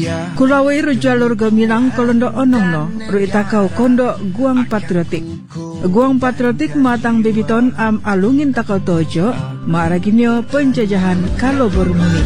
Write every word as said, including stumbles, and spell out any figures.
Kulawai ro jalur gamilang kolondo onongno ro itakau kondo guang patriotik. Guang patriotik matang bebiton am alungin takau tojo maraginyo penjajahan kalau bermuni.